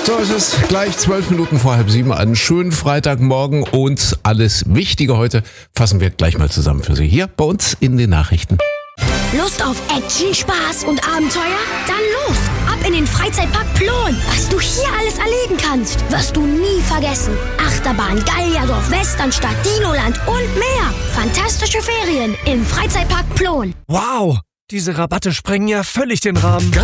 So ist es, gleich 12 Minuten vor 6:30 an schönen Freitagmorgen und alles Wichtige heute fassen wir gleich mal zusammen für Sie hier bei uns in den Nachrichten. Lust auf Action, Spaß und Abenteuer? Dann los! Ab in den Freizeitpark Plon! Was du hier alles erleben kannst, wirst du nie vergessen. Achterbahn, Gallierdorf, Westernstadt, Dinoland und mehr. Fantastische Ferien im Freizeitpark Plon. Wow, diese Rabatte sprengen ja völlig den Rahmen.